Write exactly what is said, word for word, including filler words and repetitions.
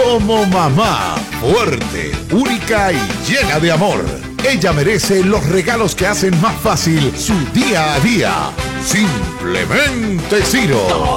como mamá, fuerte, única y llena de amor. Ella merece los regalos que hacen más fácil su día a día. Simplemente Ciro.